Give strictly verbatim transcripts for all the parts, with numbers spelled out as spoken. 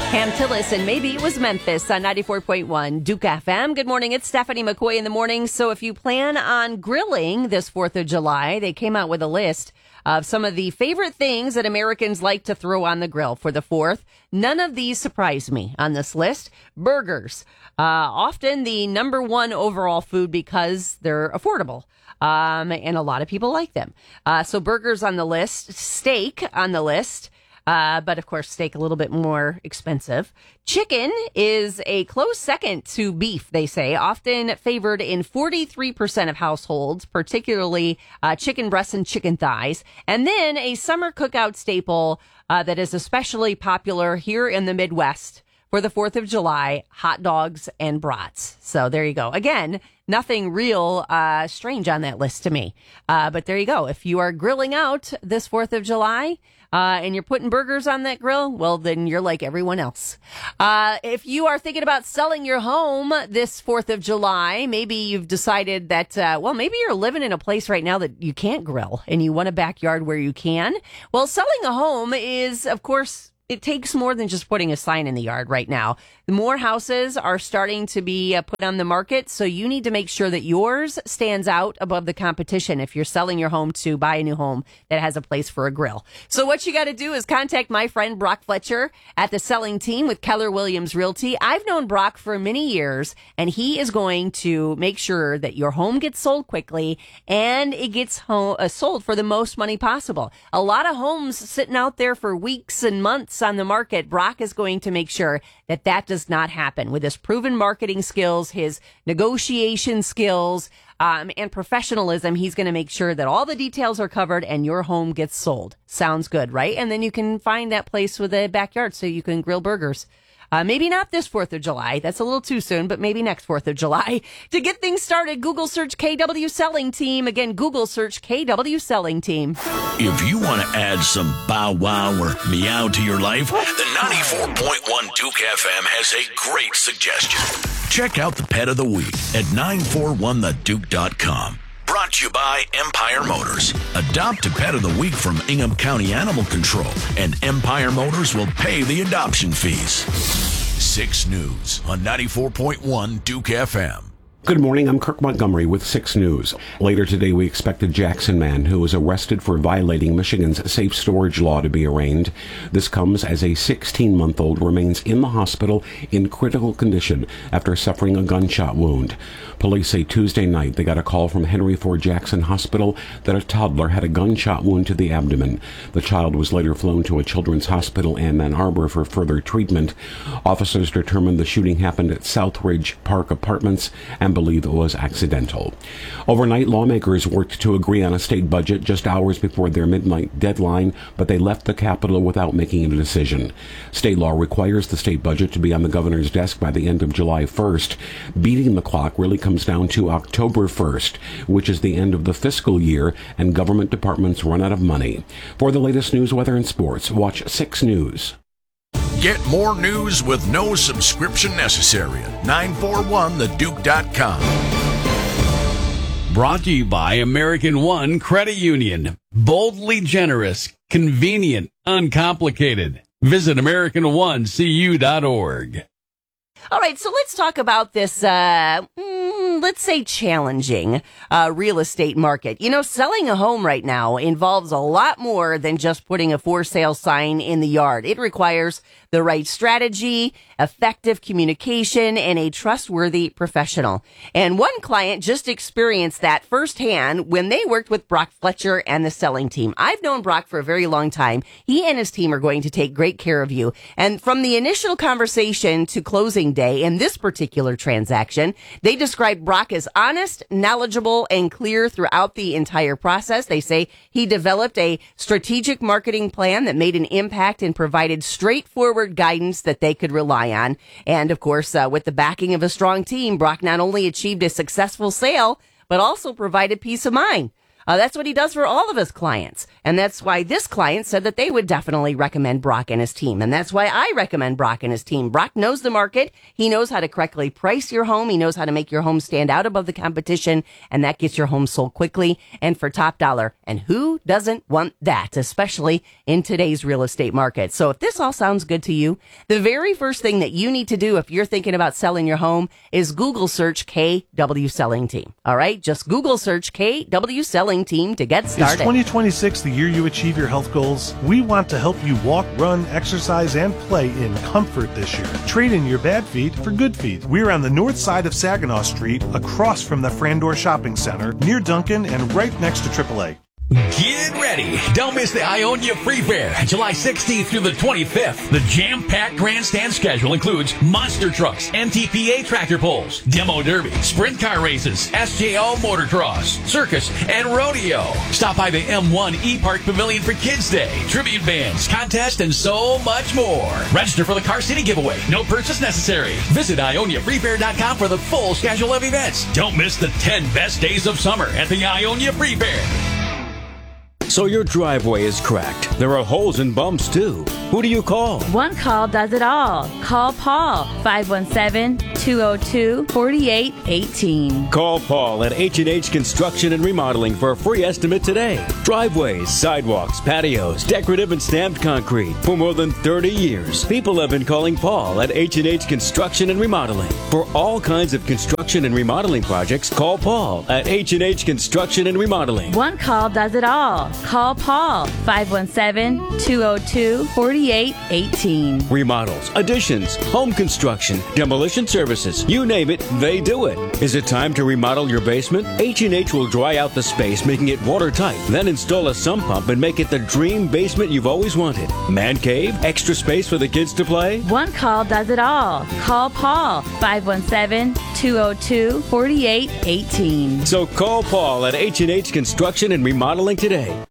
Pam Tillis, and maybe it was Memphis on ninety-four point one Duke F M. Good morning. It's Stephanie McCoy in the morning. So if you plan on grilling this fourth of July, they came out with a list of some of the favorite things that Americans like to throw on the grill for the fourth. None of these surprised me on this list. Burgers, uh, often the number one overall food because they're affordable. Um, and a lot of people like them. Uh, so burgers on the list, steak on the list. Uh, but of course, steak a little bit more expensive. Chicken is a close second to beef, they say, often favored in forty-three percent of households, particularly uh, chicken breasts and chicken thighs. And then a summer cookout staple uh, that is especially popular here in the Midwest for the fourth of July, hot dogs and brats. So there you go. Again, nothing real uh, strange on that list to me. Uh, but there you go. If you are grilling out this fourth of July, Uh, and you're putting burgers on that grill, well, then you're like everyone else. Uh, if you are thinking about selling your home this fourth of July, maybe you've decided that, uh, well, maybe you're living in a place right now that you can't grill and you want a backyard where you can. Well, selling a home is, of course, it takes more than just putting a sign in the yard right now. More houses are starting to be uh, put on the market, so you need to make sure that yours stands out above the competition if you're selling your home to buy a new home that has a place for a grill. So what you got to do is contact my friend Brock Fletcher at the selling team with Keller Williams Realty. I've known Brock for many years, and he is going to make sure that your home gets sold quickly and it gets home, uh, sold for the most money possible. A lot of homes sitting out there for weeks and months on the market. Brock is going to make sure that that does not happen. With his proven marketing skills, his negotiation skills, um, and professionalism, he's going to make sure that all the details are covered and your home gets sold. Sounds good, right? And then you can find that place with a backyard so you can grill burgers. Uh, maybe not this fourth of July. That's a little too soon, but maybe next fourth of July. To get things started, Google search K W Selling Team. Again, Google search K W Selling Team. If you want to add some bow wow or meow to your life, the ninety-four point one Duke F M has a great suggestion. Check out the Pet of the Week at nine four one the duke dot com. Brought to you by Empire Motors. Adopt a Pet of the Week from Ingham County Animal Control, and Empire Motors will pay the adoption fees. six News on ninety-four point one Duke F M. Good morning, I'm Kirk Montgomery with six News. Later today, we expect a Jackson man who was arrested for violating Michigan's safe storage law to be arraigned. This comes as a sixteen-month-old remains in the hospital in critical condition after suffering a gunshot wound. Police say Tuesday night they got a call from Henry Ford Jackson Hospital that a toddler had a gunshot wound to the abdomen. The child was later flown to a children's hospital in Ann Arbor for further treatment. Officers determined the shooting happened at Southridge Park Apartments and believe it was accidental. Overnight, lawmakers worked to agree on a state budget just hours before their midnight deadline, but they left the Capitol without making a decision. State law requires the state budget to be on the governor's desk by the end of July first. Beating the clock really comes down to October first, which is the end of the fiscal year, and government departments run out of money. For the latest news, weather, and sports, watch six News. Get more news with no subscription necessary at nine four one the duke dot com. Brought to you by American One Credit Union. Boldly generous, convenient, uncomplicated. Visit American One C U dot org. All right, so let's talk about this, uh, mm, let's say challenging uh, real estate market. You know, selling a home right now involves a lot more than just putting a for sale sign in the yard. It requires the right strategy, effective communication, and a trustworthy professional. And one client just experienced that firsthand when they worked with Brock Fletcher and the selling team. I've known Brock for a very long time. He and his team are going to take great care of you. And from the initial conversation to closing day in this particular transaction, they described Brock as honest, knowledgeable, and clear throughout the entire process. They say he developed a strategic marketing plan that made an impact and provided straightforward guidance that they could rely on. And of course, uh, with the backing of a strong team, Brock not only achieved a successful sale, but also provided peace of mind. Uh, that's what he does for all of his clients. And that's why this client said that they would definitely recommend Brock and his team. And that's why I recommend Brock and his team. Brock knows the market. He knows how to correctly price your home. He knows how to make your home stand out above the competition. And that gets your home sold quickly and for top dollar. And who doesn't want that, especially in today's real estate market? So if this all sounds good to you, the very first thing that you need to do if you're thinking about selling your home is Google search K W Selling Team. All right? Just Google search K W Selling Team to get started. Is twenty twenty-six the year you achieve your health goals? We want to help you walk, run, exercise, and play in comfort this year. Trade in your bad feet for good feet. We're on the north side of Saginaw Street, across from the Frandor Shopping Center, near Duncan and right next to triple A. Get ready. Don't miss the Ionia Free Fair, July sixteenth through the twenty-fifth. The jam-packed grandstand schedule includes monster trucks, N T P A tractor pulls, demo derby, sprint car races, S J O motocross, circus, and rodeo. Stop by the M one E-Park Pavilion for Kids Day, tribute bands, contest, and so much more. Register for the Car City giveaway. No purchase necessary. Visit Ionia Free Fair dot com for the full schedule of events. Don't miss the ten best days of summer at the Ionia Free Fair. So your driveway is cracked. There are holes and bumps, too. Who do you call? One call does it all. Call Paul, five one seven, two oh two, four eight one eight. Call Paul at H and H Construction and Remodeling for a free estimate today. Driveways, sidewalks, patios, decorative and stamped concrete. For more than thirty years, people have been calling Paul at H and H Construction and Remodeling. For all kinds of construction and remodeling projects, call Paul at H and H Construction and Remodeling. One call does it all. Call Paul, five one seven, two oh two, four eight one eight. Remodels, additions, home construction, demolition services, you name it, they do it. Is it time to remodel your basement? H and H will dry out the space, making it watertight. Then install a sump pump and make it the dream basement you've always wanted. Man cave, extra space for the kids to play? One call does it all. Call Paul, five one seven, two oh two, four eight one eight. So call Paul at H and H Construction and Remodeling today.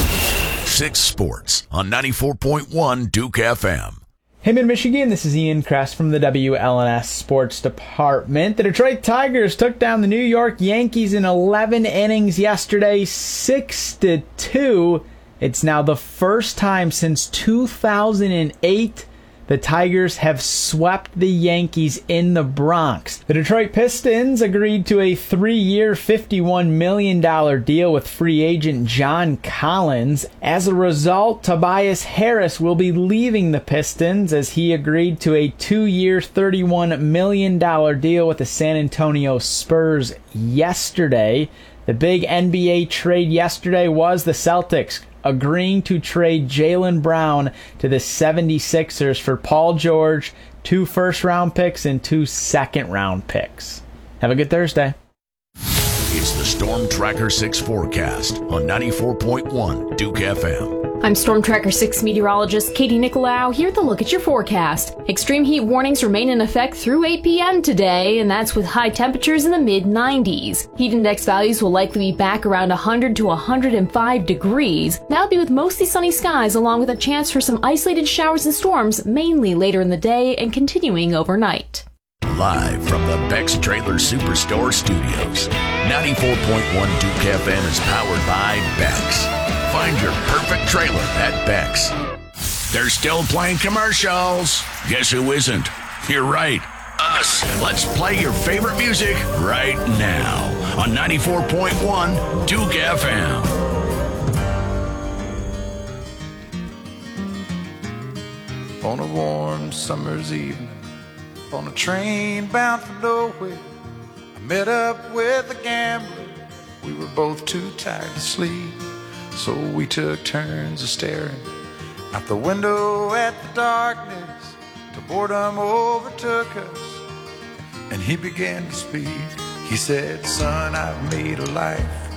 Six Sports on ninety-four point one Duke F M. Hey, Mid-Michigan, this is Ian Kress from the W L N S Sports Department. The Detroit Tigers took down the New York Yankees in eleven innings yesterday, six to two. It's now the first time since two thousand eight the Tigers have swept the Yankees in the Bronx. The Detroit Pistons agreed to a three-year, fifty-one million dollars deal with free agent John Collins. As a result, Tobias Harris will be leaving the Pistons as he agreed to a two-year, thirty-one million dollars deal with the San Antonio Spurs yesterday. The big N B A trade yesterday was the Celtics agreeing to trade Jaylen Brown to the seventy-sixers for Paul George, two first-round picks, and two second-round picks. Have a good Thursday. It's the Storm Tracker six forecast on ninety-four point one Duke F M. I'm Storm Tracker six meteorologist Katie Nicolau here to look at your forecast. Extreme heat warnings remain in effect through eight p.m. today, and that's with high temperatures in the mid nineties. Heat index values will likely be back around one hundred to one hundred five degrees. That'll be with mostly sunny skies along with a chance for some isolated showers and storms, mainly later in the day and continuing overnight. Live from the Beck's Trailer Superstore studios, ninety-four point one Duke F M is powered by Beck's. Find your perfect trailer at Beck's. They're still playing commercials. Guess who isn't? You're right. Us. Let's play your favorite music right now on ninety-four point one Duke F M. On a warm summer's evening, on a train bound for nowhere, I met up with a gambler. We were both too tired to sleep, so we took turns of staring out the window at the darkness till boredom overtook us, and he began to speak. He said, son, I've made a life